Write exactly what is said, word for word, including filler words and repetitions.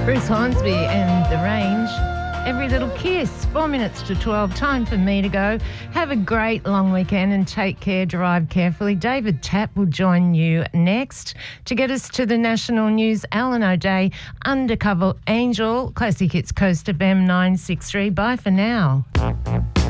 Bruce Hornsby and The Range. Every Little Kiss. Four minutes to twelve. Time for me to go. Have a great long weekend and take care. Drive carefully. David Tapp will join you next. To get us to the national news, Alan O'Day, Undercover Angel, Classic Hits Coast F M nine six three. Bye for now.